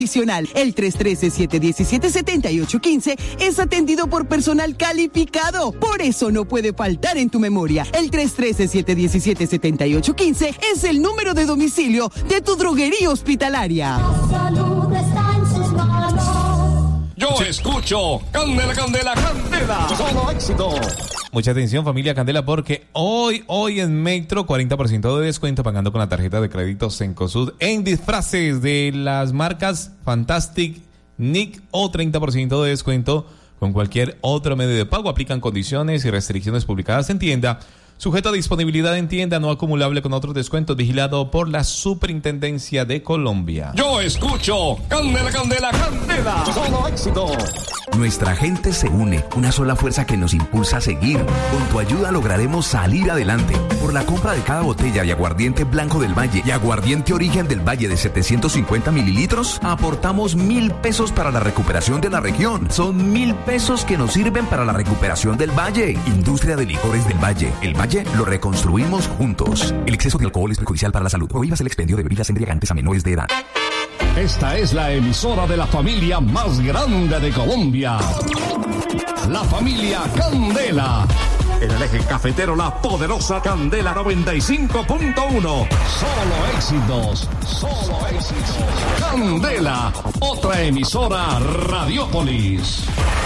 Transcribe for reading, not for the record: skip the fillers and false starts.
Adicional, el 313-717-7815 es atendido por personal calificado. Por eso no puede faltar en tu memoria. El 313-717-7815 es el número de domicilio de tu droguería hospitalaria. La salud está en sus manos. Yo escucho Candela, Candela, Candela. Solo éxito. Mucha atención, familia Candela, porque hoy en Metro 40% de descuento pagando con la tarjeta de crédito Cencosud en disfraces de las marcas Fantastic, Nick o 30% de descuento con cualquier otro medio de pago. Aplican condiciones y restricciones publicadas en tienda. Sujeto a disponibilidad en tienda, no acumulable con otros descuentos, vigilado por la Superintendencia de Colombia. Yo escucho Candela, Candela, Candela. Solo éxito. Nuestra gente se une, una sola fuerza que nos impulsa a seguir. Con tu ayuda lograremos salir adelante. Por la compra de cada botella de aguardiente blanco del Valle y aguardiente origen del Valle de 750 mililitros, aportamos 1,000 pesos para la recuperación de la región. Son 1,000 pesos que nos sirven para la recuperación del Valle. Industria de licores del Valle. El Valle lo reconstruimos juntos. El exceso de alcohol es perjudicial para la salud. Prohíbas el expendio de bebidas embriagantes a menores de edad. Esta es la emisora de la familia más grande de Colombia. La familia Candela. En el eje cafetero, la poderosa Candela 95.1. Solo éxitos. Solo éxitos. Candela. Otra emisora Radiópolis.